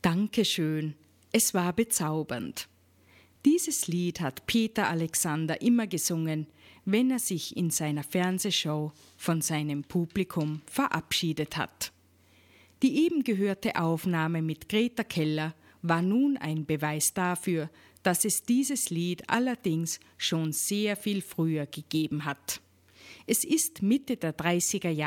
Dankeschön, es war bezaubernd. Dieses Lied hat Peter Alexander immer gesungen, wenn er sich in seiner Fernsehshow von seinem Publikum verabschiedet hat. Die eben gehörte Aufnahme mit Greta Keller war nun ein Beweis dafür, dass es dieses Lied allerdings schon sehr viel früher gegeben hat. Es ist Mitte der 30er Jahre